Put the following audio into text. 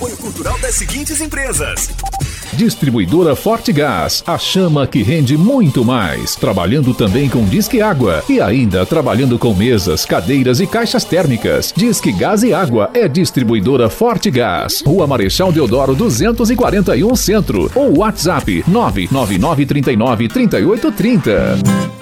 apoio cultural das seguintes empresas. Distribuidora Forte Gás, a chama que rende muito mais. Trabalhando também com Disque Água e ainda trabalhando com mesas, cadeiras e caixas térmicas. Disque Gás e Água é Distribuidora Forte Gás. Rua Marechal Deodoro 241 Centro ou WhatsApp 999393830.